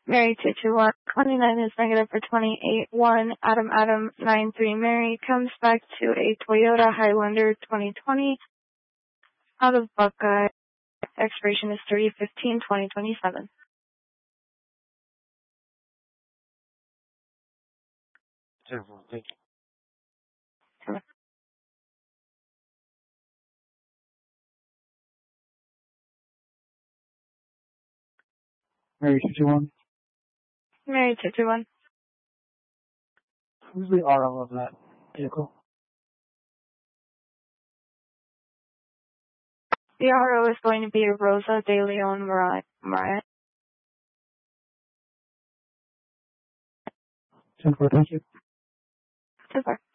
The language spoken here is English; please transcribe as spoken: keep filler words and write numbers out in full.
Mary two two one. twenty-nine is negative for twenty-eight one. Adam Adam nine three Mary comes back to a Toyota Highlander twenty twenty out of Buckeye. Expiration is thirty fifteen twenty twenty-seven. Thank you. Sure. Mary two two one. Mary two two one. Who's the R O of that vehicle? The R O is going to be Rosa De Leon Mariah. Mariah. ten four, thank you. Super.